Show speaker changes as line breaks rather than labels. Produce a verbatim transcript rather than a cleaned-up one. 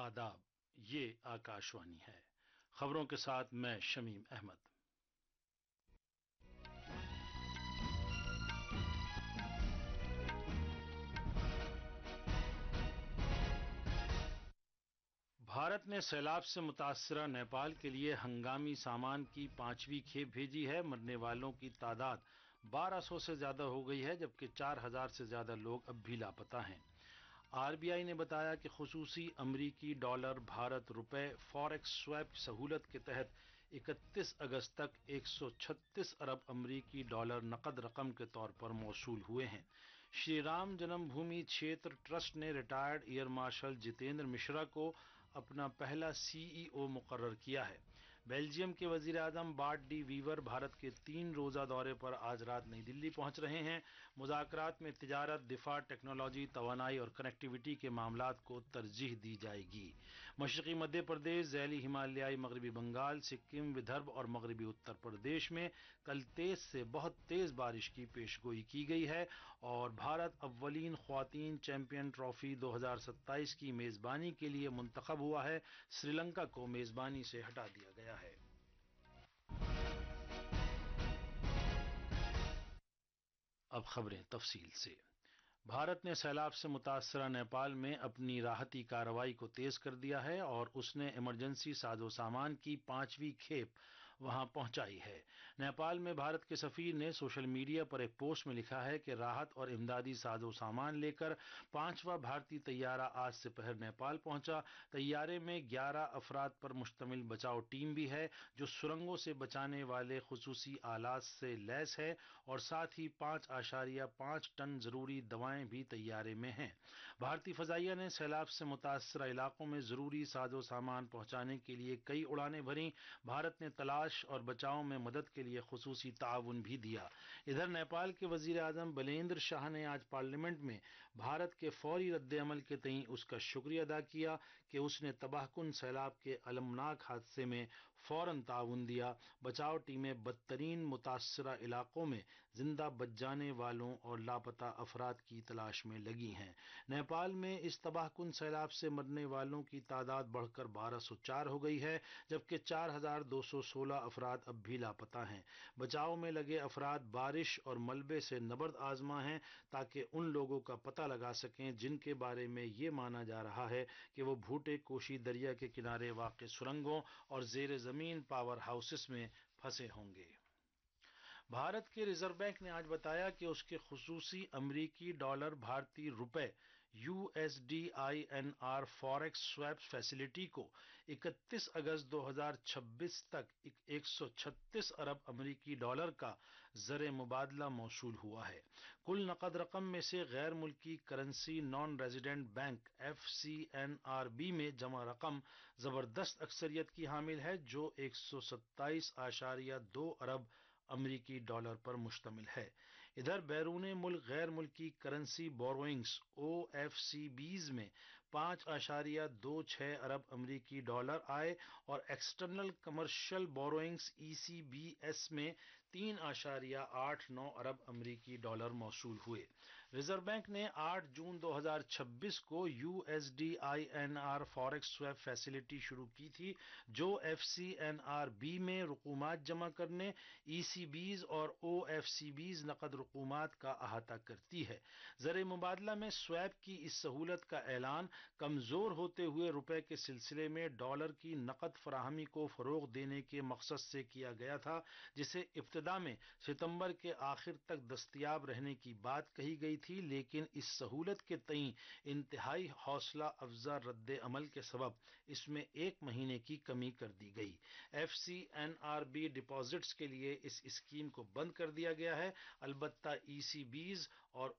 آداب، یہ آکاشوانی ہے۔ خبروں کے ساتھ میں شمیم احمد۔ بھارت نے سیلاب سے متاثرہ نیپال کے لیے ہنگامی سامان کی پانچویں کھیپ بھیجی ہے۔ مرنے والوں کی تعداد بارہ سو سے زیادہ ہو گئی ہے، جبکہ چار ہزار سے زیادہ لوگ اب بھی لاپتہ ہیں۔ آر بی آئی نے بتایا کہ خصوصی امریکی ڈالر بھارت روپے فوریکس سویپ سہولت کے تحت اکتیس اگست تک ایک سو چھتیس ارب امریکی ڈالر نقد رقم کے طور پر موصول ہوئے ہیں۔ شری رام جنم بھومی چھیتر ٹرسٹ نے retired air marshal Jitendra Mishra کو اپنا پہلا سی ای او مقرر کیا ہے۔ بیلجیم کے وزیر اعظم بارٹ ڈی ویور بھارت کے تین روزہ دورے پر آج رات نئی دلی پہنچ رہے ہیں۔ مذاکرات میں تجارت، دفاع، ٹیکنالوجی، توانائی اور کنیکٹیویٹی کے معاملات کو ترجیح دی جائے گی۔ مشرقی مدھیہ پردیش، ذیلی ہمالیائی مغربی بنگال، سکم، ودربھ اور مغربی اتر پردیش میں کل تیز سے بہت تیز بارش کی پیش گوئی کی گئی ہے اور بھارت اولین خواتین چیمپئن ٹرافی دو ہزار ستائیس کی میزبانی کے لیے منتخب ہوا ہے۔ سری لنکا کو میزبانی سے ہٹا دیا گیا ہے۔ اب خبریں تفصیل سے۔ بھارت نے سیلاب سے متاثرہ نیپال میں اپنی راحتی کارروائی کو تیز کر دیا ہے اور اس نے ایمرجنسی ساز و سامان کی پانچویں کھیپ وہاں پہنچائی ہے۔ نیپال میں بھارت کے سفیر نے سوشل میڈیا پر ایک پوسٹ میں لکھا ہے کہ راحت اور امدادی ساز و سامان لے کر پانچواں بھارتی طیارہ آج سپہر نیپال پہنچا۔ طیارے میں گیارہ افراد پر مشتمل بچاؤ ٹیم بھی ہے جو سرنگوں سے بچانے والے خصوصی آلات سے لیس ہے اور ساتھ ہی پانچ اشاریہ پانچ ٹن ضروری دوائیں بھی طیارے میں ہیں۔ بھارتی فضائیہ نے سیلاب سے متاثرہ علاقوں میں ضروری ساز و سامان پہنچانے کے لیے کئی اڑانیں بھریں۔ بھارت نے تلاش اور بچاؤ میں مدد کے لیے خصوصی تعاون بھی دیا۔ ادھر نیپال کے وزیر اعظم بلیندر شاہ نے آج پارلیمنٹ میں بھارت کے فوری رد عمل کے تئیں اس کا شکریہ ادا کیا کہ اس نے تباہ کن سیلاب کے المناک حادثے میں فوراً تعاون دیا۔ بچاؤ ٹیمیں بدترین متاثرہ علاقوں میں زندہ بچ جانے والوں اور لاپتہ افراد کی تلاش میں لگی ہیں۔ نیپال میں اس تباہ کن سیلاب سے مرنے والوں کی تعداد بڑھ کر بارہ سو چار ہو گئی ہے، جبکہ چار ہزار دو سو سولہ افراد اب بھی لاپتہ ہیں۔ بچاؤ میں لگے افراد بارش اور ملبے سے نبرد آزما ہیں تاکہ ان لوگوں کا پتہ لگا سکیں جن کے بارے میں یہ مانا جا رہا ہے کہ وہ بھوٹے کوشی دریا کے کنارے واقع سرنگوں اور زیر زمین پاور ہاؤسز میں پھنسے ہوں گے۔ بھارت کے ریزرو بینک نے آج بتایا کہ اس کے خصوصی امریکی ڈالر بھارتی روپے U S D I N are forex sweep facility کو اکتیس اگست دو ہزار چھبیس تک ایک سو چھتیس ارب امریکی ڈالر کا زر مبادلہ موصول ہوا ہے۔ کل نقد رقم میں سے غیر ملکی currency non resident bank F C N are be میں جمع رقم زبردست اکثریت کی حامل ہے جو ایک سو ستائیس اشاریہ دو ارب امریکی ڈالر پر مشتمل ہے۔ ادھر بیرون ملک غیر ملکی currency borrowings O F C بیز میں پانچ اشاریہ دو چھ ارب امریکی ڈالر آئے اور ایکسٹرنل کمرشل بوروئنگز ای سی بی ایس میں تین اشاریہ آٹھ نو ارب امریکی ڈالر موصول ہوئے۔ ریزرو بینک نے آٹھ جون دو ہزار چھبیس کو U S D I N are forex sweep facility شروع کی تھی جو F C N are be میں رقومات جمع کرنے، ای سی بیز اور او ایف سی بیز نقد رقومات کا احاطہ کرتی ہے۔ زر مبادلہ میں سویپ کی اس سہولت کا اعلان کمزور ہوتے ہوئے روپے کے سلسلے میں ڈالر کی نقد فراہمی کو فروغ دینے کے مقصد سے کیا گیا تھا، جسے ابتدا میں ستمبر کے آخر تک دستیاب رہنے کی بات کہی گئی تھی، لیکن اس سہولت کے تئیں انتہائی حوصلہ افزا رد عمل کے سبب اس میں ایک مہینے کی کمی کر دی گئی۔ F C N are be deposits کے لیے اس اسکیم کو بند کر دیا گیا ہے، البتہ ای سی بیز اور